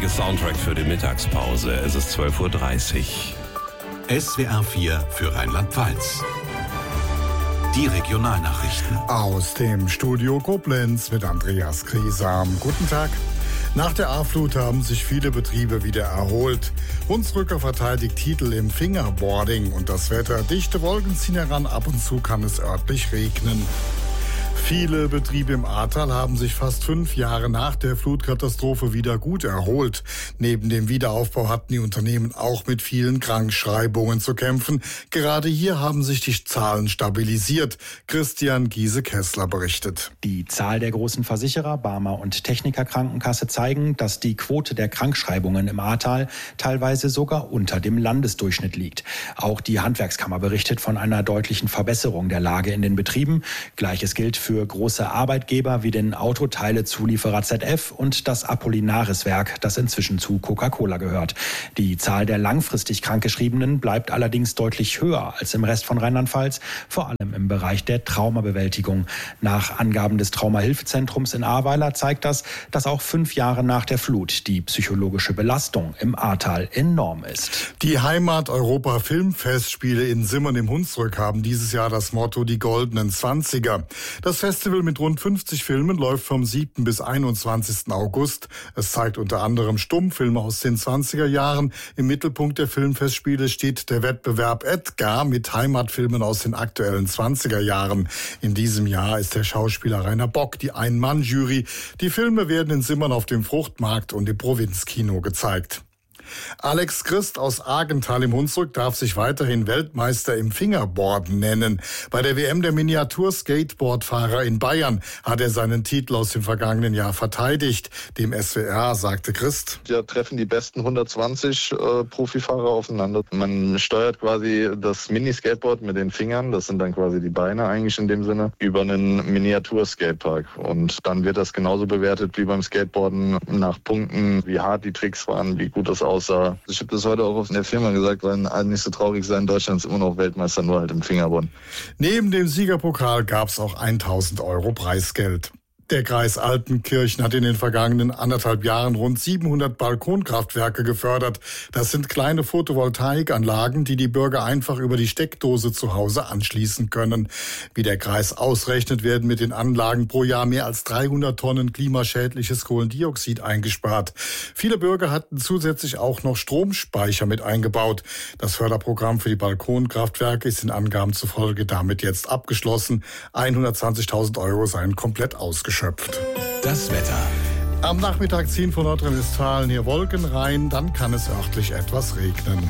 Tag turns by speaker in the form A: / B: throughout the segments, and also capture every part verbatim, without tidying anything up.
A: richtige Soundtrack für die Mittagspause. Es ist zwölf Uhr dreißig.
B: S W R vier für Rheinland-Pfalz. Die Regionalnachrichten.
C: Aus dem Studio Koblenz mit Andreas Griesam. Guten Tag. Nach der A-Flut haben sich viele Betriebe wieder erholt. Hunsrücker verteidigt Titel im Fingerboarding und das Wetter. Dichte Wolken ziehen heran, ab und zu kann es örtlich regnen. Viele Betriebe im Ahrtal haben sich fast fünf Jahre nach der Flutkatastrophe wieder gut erholt. Neben dem Wiederaufbau hatten die Unternehmen auch mit vielen Krankschreibungen zu kämpfen. Gerade hier haben sich die Zahlen stabilisiert. Christian Giese-Kessler berichtet.
D: Die Zahl der großen Versicherer, Barmer und Techniker Krankenkasse zeigen, dass die Quote der Krankschreibungen im Ahrtal teilweise sogar unter dem Landesdurchschnitt liegt. Auch die Handwerkskammer berichtet von einer deutlichen Verbesserung der Lage in den Betrieben. Gleiches gilt für für große Arbeitgeber wie den Autoteilezulieferer Z F und das Apollinaris-Werk, das inzwischen zu Coca-Cola gehört. Die Zahl der langfristig Krankgeschriebenen bleibt allerdings deutlich höher als im Rest von Rheinland-Pfalz, vor allem im Bereich der Traumabewältigung. Nach Angaben des Traumahilfezentrums in Ahrweiler zeigt das, dass auch fünf Jahre nach der Flut die psychologische Belastung im Ahrtal enorm ist.
C: Die Heimat-Europa-Filmfestspiele in Simmern im Hunsrück haben dieses Jahr das Motto Die Goldenen Zwanziger. Das Festival mit rund fünfzig Filmen läuft vom siebten bis einundzwanzigsten August. Es zeigt unter anderem Stummfilme aus den zwanziger Jahren. Im Mittelpunkt der Filmfestspiele steht der Wettbewerb Edgar mit Heimatfilmen aus den aktuellen zwanziger Jahren. In diesem Jahr ist der Schauspieler Rainer Bock die Ein-Mann-Jury. Die Filme werden in Simmern auf dem Fruchtmarkt und im Provinzkino gezeigt. Alex Christ aus Argenthal im Hunsrück darf sich weiterhin Weltmeister im Fingerboarden nennen. Bei der W M der Miniatur-Skateboardfahrer in Bayern hat er seinen Titel aus dem vergangenen Jahr verteidigt. Dem S W R sagte Christ:
E: Da treffen die besten hundertzwanzig äh, Profifahrer aufeinander. Man steuert quasi das Mini-Skateboard mit den Fingern, das sind dann quasi die Beine eigentlich in dem Sinne, über einen Miniatur-Skatepark. Und dann wird das genauso bewertet wie beim Skateboarden nach Punkten, wie hart die Tricks waren, wie gut das aussah. Ich habe das heute auch auf der Firma gesagt, weil alle nicht so traurig sein, Deutschland ist immer noch Weltmeister, nur halt im Fingerboard.
C: Neben dem Siegerpokal gab es auch tausend Euro Preisgeld. Der Kreis Altenkirchen hat in den vergangenen anderthalb Jahren rund siebenhundert Balkonkraftwerke gefördert. Das sind kleine Photovoltaikanlagen, die die Bürger einfach über die Steckdose zu Hause anschließen können. Wie der Kreis ausrechnet, werden mit den Anlagen pro Jahr mehr als dreihundert Tonnen klimaschädliches Kohlendioxid eingespart. Viele Bürger hatten zusätzlich auch noch Stromspeicher mit eingebaut. Das Förderprogramm für die Balkonkraftwerke ist den Angaben zufolge damit jetzt abgeschlossen. hundertzwanzigtausend Euro seien komplett ausgeschöpft.
B: Das Wetter.
C: Am Nachmittag ziehen von Nordrhein-Westfalen hier Wolken rein, dann kann es örtlich etwas regnen.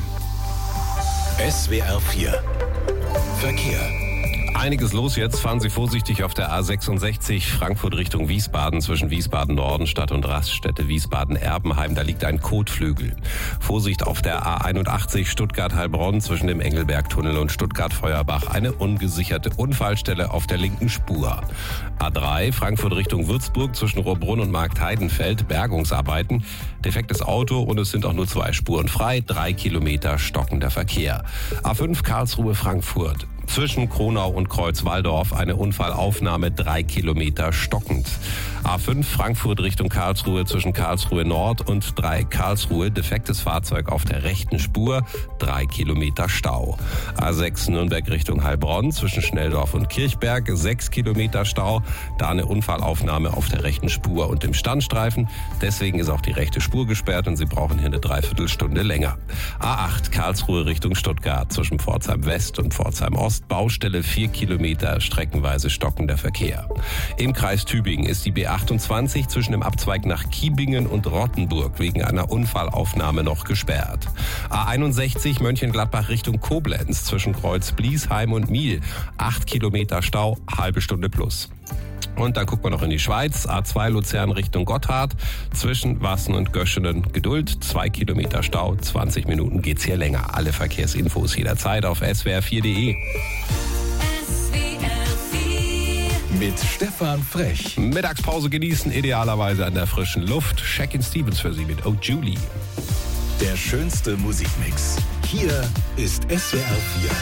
B: S W R vier Verkehr.
A: Einiges los jetzt. Fahren Sie vorsichtig auf der A sechsundsechzig Frankfurt Richtung Wiesbaden zwischen Wiesbaden Norden, Stadt- und Raststätte Wiesbaden-Erbenheim. Da liegt ein Kotflügel. Vorsicht auf der A einundachtzig Stuttgart-Heilbronn zwischen dem Engelbergtunnel und Stuttgart-Feuerbach. Eine ungesicherte Unfallstelle auf der linken Spur. A drei Frankfurt Richtung Würzburg zwischen Rohrbrunn und Marktheidenfeld. Bergungsarbeiten. Defektes Auto und es sind auch nur zwei Spuren frei. Drei Kilometer stockender Verkehr. A fünf Karlsruhe-Frankfurt. Zwischen Kronau und Kreuzwaldorf eine Unfallaufnahme, drei Kilometer stockend. A fünf Frankfurt Richtung Karlsruhe zwischen Karlsruhe Nord und drei Karlsruhe, defektes Fahrzeug auf der rechten Spur, drei Kilometer Stau. A sechs Nürnberg Richtung Heilbronn zwischen Schnelldorf und Kirchberg, sechs Kilometer Stau, da eine Unfallaufnahme auf der rechten Spur und im Standstreifen. Deswegen ist auch die rechte Spur gesperrt und Sie brauchen hier eine Dreiviertelstunde länger. A acht Karlsruhe Richtung Stuttgart zwischen Pforzheim West und Pforzheim Ost. Baustelle vier Kilometer, streckenweise stockender Verkehr. Im Kreis Tübingen ist die B achtundzwanzig zwischen dem Abzweig nach Kiebingen und Rottenburg wegen einer Unfallaufnahme noch gesperrt. A einundsechzig Mönchengladbach Richtung Koblenz zwischen Kreuz Bliesheim und Miel. acht Kilometer Stau, halbe Stunde plus. Und dann gucken wir noch in die Schweiz. A zwei Luzern Richtung Gotthard. Zwischen Wassen und Göschenen Geduld. Zwei Kilometer Stau. zwanzig Minuten geht's hier länger. Alle Verkehrsinfos jederzeit auf S W R vier punkt de.
B: Mit Stefan Frech.
A: Mittagspause genießen, idealerweise an der frischen Luft. Shakin' Stevens für Sie mit Oh Julie.
B: Der schönste Musikmix. Hier ist S W R vier.